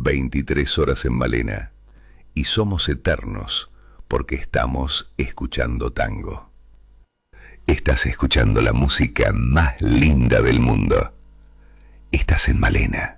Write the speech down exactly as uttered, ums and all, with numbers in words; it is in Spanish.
veintitrés horas en Malena. Y somos eternos porque estamos escuchando tango. Estás escuchando la música más linda del mundo. Estás en Malena.